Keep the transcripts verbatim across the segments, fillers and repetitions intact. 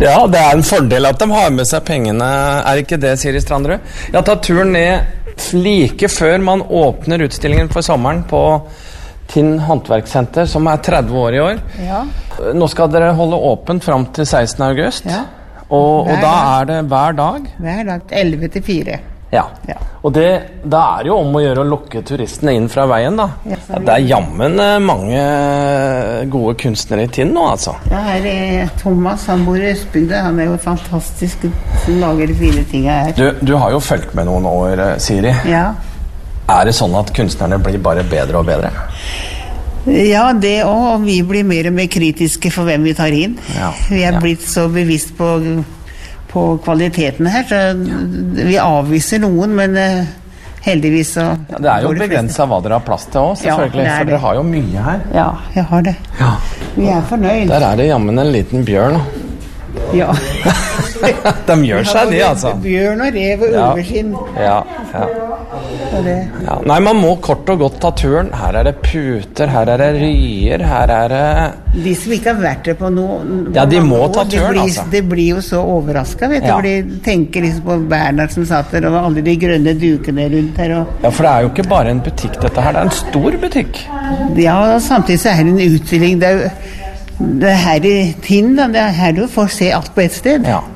Ja, det er en fordel at de har med seg pengene, er ikke det, Siri Strandrud? Jeg har tatt turen ned like før man åpner utstillingen for sommeren på Tinn Håndverkssenter, som er tretti år i år. Ja. Nå skal dere holde åpent frem til sekstende august, ja. og, og da er det hver dag? Hver dag, elleve til fire. Ja, ja. Og det, da er det jo om å gjøre å lokke turistene inn fra veien da. Ja, ja, det er jammen mange gode kunstnere i Tinn nå, altså. Ja, her er Thomas, han bor i Østbygda, han er jo fantastisk, som lager de fine tingene her. Du, du har jo fulgt med noen år, Siri. Ja. Er det sånn at kunstnerne blir bare bedre og bedre? Ja, det også, og vi blir mer og mer kritiske for hvem vi tar inn. Ja, vi er ja. blitt så bevisst på... på kvaliteten her, så vi avviser noen, men uh, heldigvis så... Ja, det er jo begrenset hva dere har plass til også, selvfølgelig, ja, for dere har jo mye her. Ja, jeg har det. Ja. Vi er fornøyd. Der er det jammen en liten bjørn. Ja. De gjør seg det, altså. Bjørn og rev og ulveskinn. Ja, ja. ja. Nei, man må kort og godt ta turen. Her er det puter, her er det ryer, her er det... De som ikke har vært der på noe... Ja, de må ta turen, blir, altså. Det blir jo så overrasket, vet du, ja. for de tenker liksom på Bernhard som satt der, og alle de grønne dukene rundt her. Og... Ja, for det er jo ikke bare en butikk dette her, det er en stor butikk. Ja, og samtidig så er det en utstilling, det er jo... Det er her i Tinn, det er her du får se alt på et sted. Ja.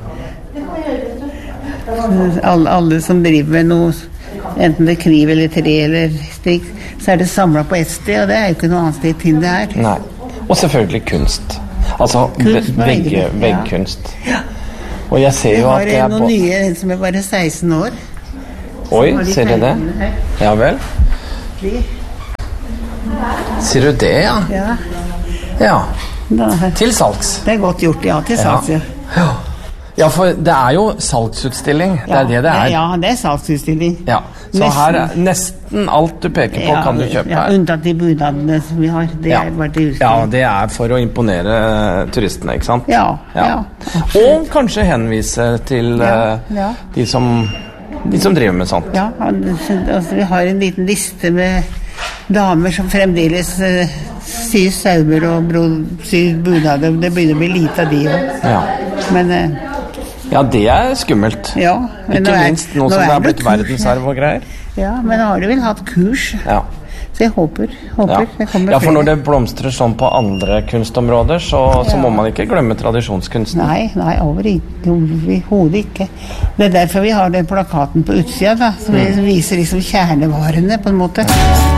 Alle, alle som driver med noe, enten det er kniv eller tre eller slik, så er det samlet på et sted, og det er jo ikke noe annet sted i Tinn det er. Nei, og selvfølgelig kunst. Altså kunst vegg, veggkunst. Ja. Og jeg ser jo at det er på... Jeg har noen nye, en som er bare seksten år. Oi, ser du det? Ja vel? Ser du det, ja? Ja. Ja. Til salgs. Det er godt gjort, ja, til salgs, ja. Ja, ja for det er jo salgsutstilling, det ja, er det det er. Ja, det er salgsutstilling. Ja, så nesten. Her er nesten alt du peker på, ja, kan du kjøpe ja, her. Unntatt de budadene som vi har, det ja. er bare til utstilling. Ja, det er for å imponere turistene, ikke sant? Ja, ja. ja. Og kanskje henvise til ja, ja. Uh, de, som, de som driver med sånt. Ja, altså vi har en liten liste med damer som fremdeles uh, syr sauer og syr bunader. Det begynner å bli lite av de også. Ja. Men uh, ja, det er skummelt. Ja, men ikke nå er, minst nå, nå som det har blitt verdensarv og greier. Ja, men nå har de vel hatt kurs. Ja. Så jeg håper, håper ja. det kommer ja, for når det blomstrer sånn på andre kunstområder, så, så ja. må man ikke glemme tradisjonskunsten. Nei, nei, overhodet ikke. Det er derfor vi har den plakaten på utsida, da, som mm. viser liksom kjernevarene på en måte.